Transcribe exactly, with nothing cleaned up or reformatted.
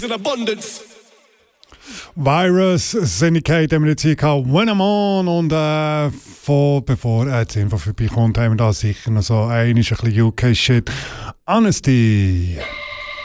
In abundance. Virus, Syndicate haben wir jetzt hier gehabt, When I'm On und äh, vor, bevor äh, die Info vorbeikommt, haben wir da sicher noch so ein bisschen U K-Shit. Honesty.